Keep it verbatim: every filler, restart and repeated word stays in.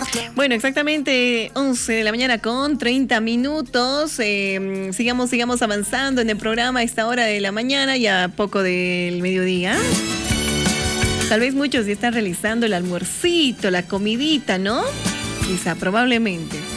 Bueno, exactamente once de la mañana con treinta minutos. Eh, sigamos, sigamos avanzando en el programa a esta hora de la mañana y a poco del mediodía. Tal vez muchos ya están realizando el almuercito, la comidita, ¿no? Quizá, probablemente.